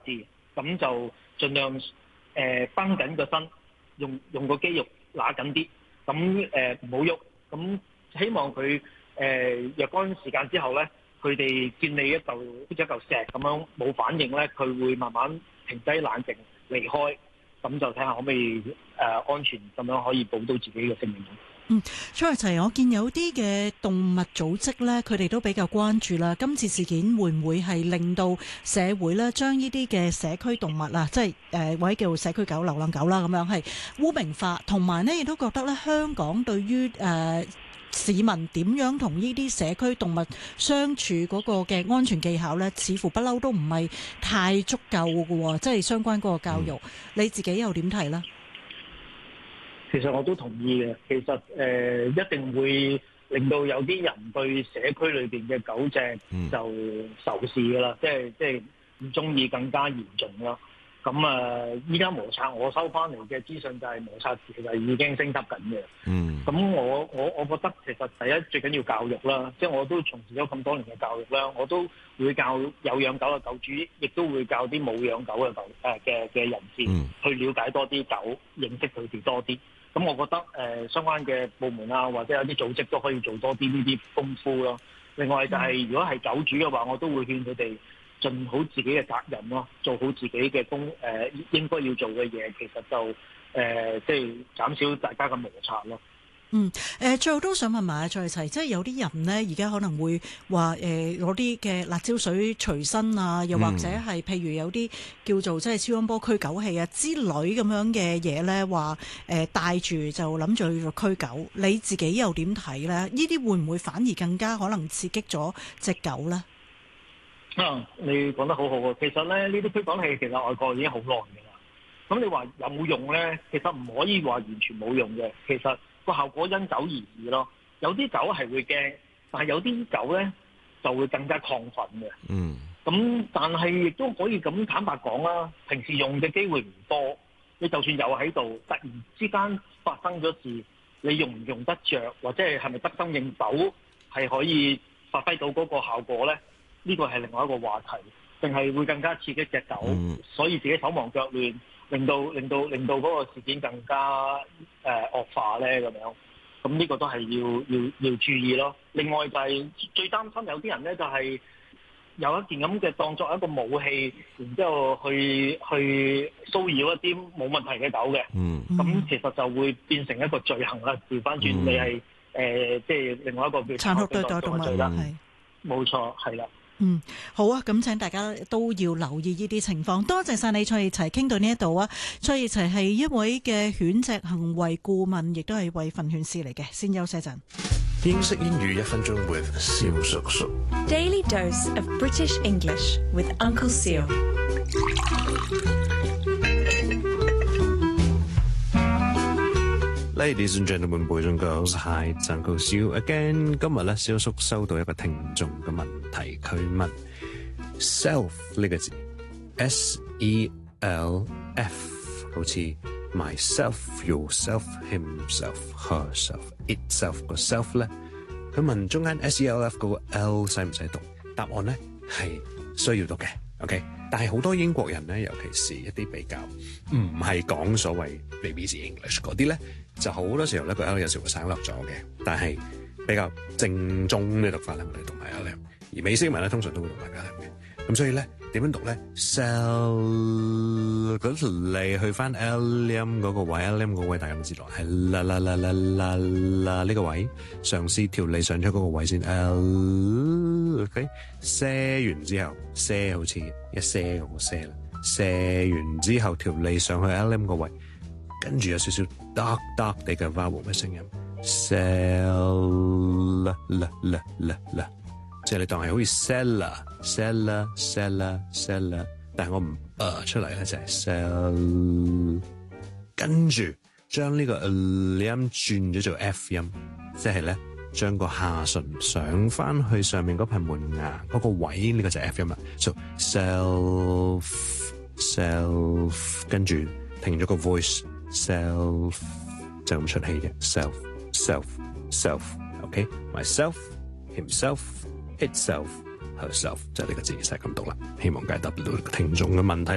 啲，咁就盡量繃緊個身，用個肌肉揦緊啲，咁唔好喐。咁希望佢若干時間之後咧，佢哋見你好似一嚿石咁樣冇反應咧，佢會慢慢停低冷靜離開，咁就睇下可唔可以安全咁樣可以保到自己嘅性命。 蔡逸齊，我見有啲嘅動物組織咧，佢哋都比較關注啦。今次事件會唔會係令到社會咧將呢啲嘅社區動物啊，即係或者叫社區狗、流浪狗啦，咁樣係污名化，同埋呢亦都覺得咧香港對於市民點樣同呢啲社區動物相處嗰個嘅安全技巧咧，似乎不嬲都唔係太足夠嘅喎，即係相關嗰個教育，你自己又點睇呢？ 其實我都同意嘅，其實一定會令到有啲人對社區裏邊嘅狗隻就仇視㗎啦，即係唔中意更加嚴重啦。咁依家摩擦我收翻嚟嘅資訊就係摩擦其實已經升級緊嘅。咁我覺得其實第一最緊要教育啦，即係我都從事咗咁多年嘅教育啦，我都會教有養狗嘅狗主，亦都會教啲冇養狗嘅嘅人士去了解多啲狗，認識佢哋多啲。咁我覺得相關嘅部門啊，或者有啲組織都可以做多啲呢啲功夫咯。另外就係如果係狗主嘅話，我都會勸佢哋盡好自己嘅責任咯，做好自己嘅應該要做嘅嘢，其實就即係減少大家嘅摩擦咯。 最後都想問埋蔡逸齊，即係有啲人呢，而家可能會話攞啲嘅辣椒水隨身啊，又或者係譬如有啲叫做即係超音波驅狗器啊之類咁樣嘅嘢呢，話帶住就諗住去驅狗，你自己又點睇呢？呢啲會唔會反而更加可能刺激咗隻狗呢？ 你講得好好啊！其實咧，呢啲驅狗器其實外國已經好耐㗎啦。咁你話有冇用咧？其實唔可以話完全冇用嘅。其實個效果因狗而異咯。有啲狗係會驚，但係有啲狗咧就會更加亢奮嘅。咁但係亦都可以咁坦白講啦，平時用嘅機會唔多。你就算有喺度，突然之間發生咗事，你用唔用得着，或者係咪得心應手，係可以發揮到嗰個效果咧？呢個係另外一個話題，定係會更加刺激隻狗，所以自己手忙腳亂，令到嗰個事件更加惡化咧咁樣。咁呢個都係要注意咯。另外就係最擔心有啲人咧，就係有一件咁嘅當作一個武器，然之後去騷擾一啲冇問題嘅狗嘅。咁其實就會變成一個罪行啦。調翻轉你係即係另外一個叫殘酷對待動物啦。 冇錯，係啦。 好啊，咁請大家都要留意呢啲情況。多謝晒你，蔡逸齊，傾到呢一度啊。蔡逸齊係一位嘅犬隻行為顧問，亦都係位訓犬師嚟嘅。先休息陣。 英式英語1分鐘 with 蕭叔叔。 Daily dose of British English with Uncle Seal。 Ladies and gentlemen, boys and girls, hi, it's Uncle Siu again. 今日咧，蕭叔收到一個聽眾嘅問題，佢問 self 呢個字 S-E-L-F 好似 myself, yourself, himself, herself, itself 個 self 咧，佢問中間 S-E-L-F 嗰個 L 使唔使讀？答案咧係需要讀嘅 ，OK。但係好多英國人咧，尤其是一啲比較唔係講所謂 BBC English 嗰啲咧，就好多時候咧個 L 有時會省略咗嘅。但係比較正宗嘅讀法咧，我哋讀埋 L，而美式文咧通常都會讀埋 L 嘅。咁所以咧點樣讀咧 ？Cell 嗰條脷去翻 L 音嗰個位 ，L 音嗰個位大家都知道係啦呢個位，嘗試條脷上咗嗰個位先 L。OK， 射完之後，射好似一射嗰個射啦。射完之後條脷上去 L 音個位，跟住有少少 dark 地嘅 vowel 嘅聲音 ，cell 啦，即係你當係好似 cellar，但係我唔出嚟咧就係 cell， 跟住將呢個音轉咗做 F 音，即係咧將個下唇上翻去上面嗰排門牙嗰個位，呢個就係 F 音啦。So self， 跟住停咗個 voice，self 就咁出氣嘅 self，OK，myself，himself，itself，herself 就係呢個字，就係咁讀啦。希望解答到聽眾嘅問題啦。